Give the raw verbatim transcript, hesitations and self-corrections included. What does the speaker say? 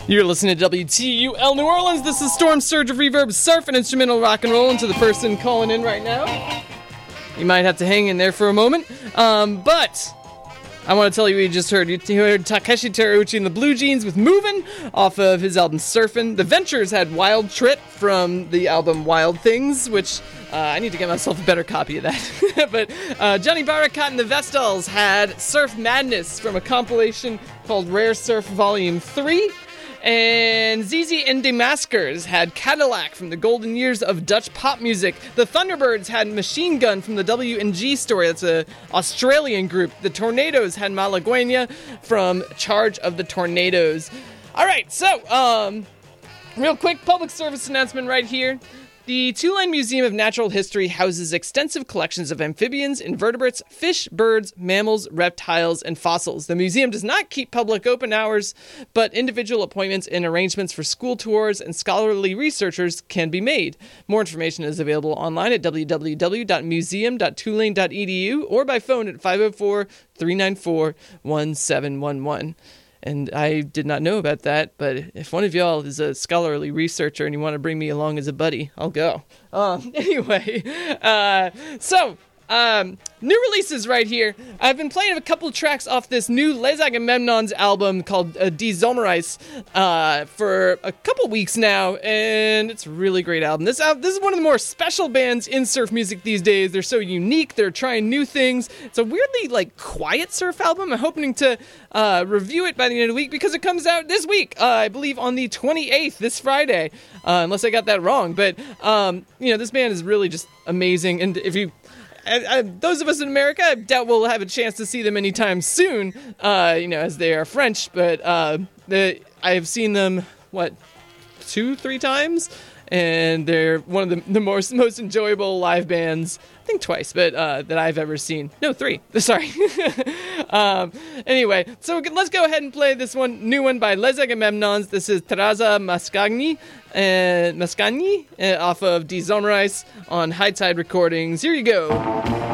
You're listening to W T U L New Orleans. This is Storm Surge of Reverb Surf and Instrumental Rock and Roll. And to the person calling in right now, you might have to hang in there for a moment. Um, but I want to tell you, we just heard, you heard Takeshi Terauchi and the Blue Jeans with Movin' off of his album Surfin'. The Ventures had Wild Trip from the album Wild Things, which uh, I need to get myself a better copy of that. But uh, Johnny Barakat and the Vestals had Surf Madness from a compilation called Rare Surf Volume three. And Z Z and the Maskers had Cadillac from the golden years of Dutch pop music. The Thunderbirds had Machine Gun from the W and G Story. That's an Australian group. The Tornadoes had Malaguena from Charge of the Tornadoes. All right, so, um, real quick public service announcement right here. The Tulane Museum of Natural History houses extensive collections of amphibians, invertebrates, fish, birds, mammals, reptiles, and fossils. The museum does not keep public open hours, but individual appointments and arrangements for school tours and scholarly researchers can be made. More information is available online at w w w dot museum dot tulane dot e d u or by phone at five oh four, three nine four, one seven one one. And I did not know about that, but if one of y'all is a scholarly researcher and you want to bring me along as a buddy, I'll go. Um, anyway, uh, so, um, new releases right here. I've been playing a couple tracks off this new Les Agamemnons album called uh, Die Sommerreis uh, for a couple weeks now, and it's a really great album. This, al- this is one of the more special bands in surf music these days. They're so unique. They're trying new things. It's a weirdly, like, quiet surf album. I'm hoping to uh, review it by the end of the week because it comes out this week, uh, I believe on the twenty-eighth, this Friday, uh, unless I got that wrong. But, um, you know, this band is really just amazing, and if you... I, I, those of us in America, I doubt we'll have a chance to see them anytime soon, uh, you know, as they are French, but uh, the, I've seen them, what, two, three times? And they're one of the, the most, most enjoyable live bands, I think twice, but uh, that I've ever seen. No, three. Sorry. um, anyway, so let's go ahead and play this one, new one by Les Agamemnons. This is Teresa Mascagni, uh, Mascagni uh, off of Die Sommerreis on High Tide Recordings. Here you go.